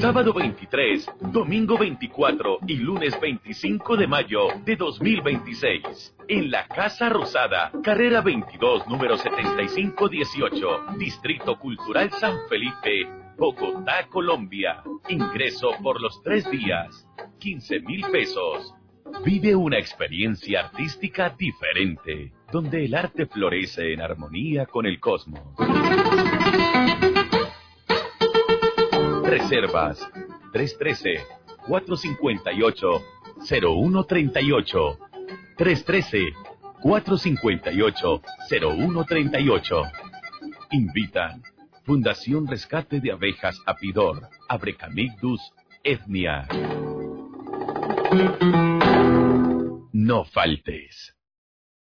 sábado 23, domingo 24 y lunes 25 de mayo de 2026. En la Casa Rosada, carrera 22, número 7518, Distrito Cultural San Felipe, Bogotá, Colombia. Ingreso por los 3 días, 15,000 pesos. Vive una experiencia artística diferente, donde el arte florece en armonía con el cosmos. Reservas 313-458-0138. 313-458-0138. Invitan Fundación Rescate de Abejas Apidor, Abrecamigdus etnia. No faltes.